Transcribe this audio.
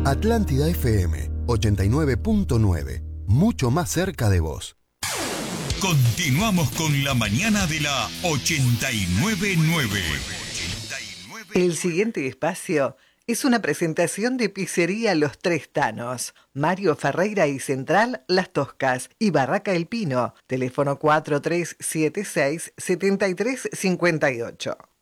Atlántida FM 89.9. Mucho más cerca de vos. Continuamos con la mañana de la 89.9. El siguiente espacio es una presentación de Pizzería Los Tres Tanos, Mario Ferreira y Central Las Toscas y Barraca El Pino, teléfono 4376-7358.